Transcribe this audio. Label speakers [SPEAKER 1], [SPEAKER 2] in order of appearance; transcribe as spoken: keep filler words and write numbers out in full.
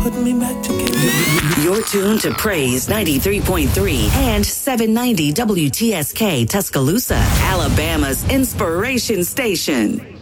[SPEAKER 1] put me back together.
[SPEAKER 2] You're tuned to Praise ninety-three point three and seven ninety W T S K Tuscaloosa, Alabama's inspiration station.